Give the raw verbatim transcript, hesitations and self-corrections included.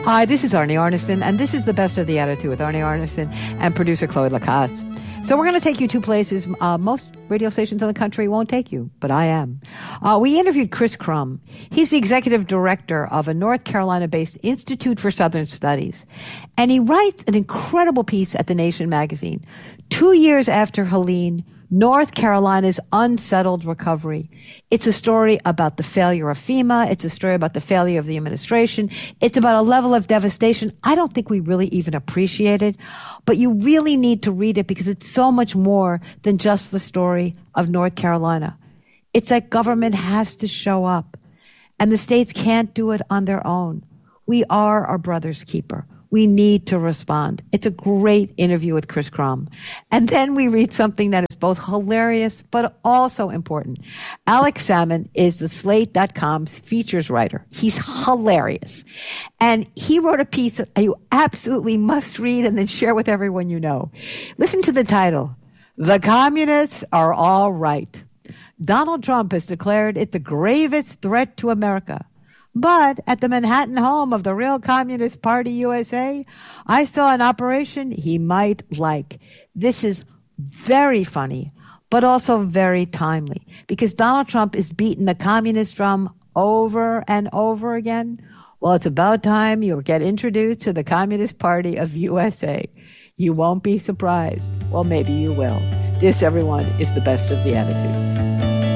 Hi, this is Arnie Arneson, and this is the Best of the Attitude with Arnie Arneson and producer Chloe Lacasse. So we're going to take you two places uh, most radio stations in the country won't take you, but I am. Uh, we interviewed Chris Crum. He's the executive director of a North Carolina-based Institute for Southern Studies. And he writes an incredible piece at The Nation magazine. Two years after Helene, North Carolina's unsettled recovery. It's a story about the failure of FEMA. It's a story about the failure of the administration. It's about a level of devastation I don't think we really even appreciated. But you really need to read it because it's so much more than just the story of North Carolina. It's that government has to show up, and the states can't do it on their own. We are our brother's keeper. We need to respond. It's a great interview with Chris Crum. And then we read something that is both hilarious but also important. Alex Salmon is the Slate dot com's features writer. He's hilarious. And he wrote a piece that you absolutely must read and then share with everyone you know. Listen to the title. The Communists Are All Right. Donald Trump has declared it the gravest threat to America. But at the Manhattan home of the real Communist Party U S A, I saw an operation he might like. This is very funny, but also very timely, because Donald Trump is beating the communist drum over and over again. Well, it's about time you get introduced to the Communist Party of U S A. You won't be surprised. Well, maybe you will. This, everyone, is the Best of the Attitude.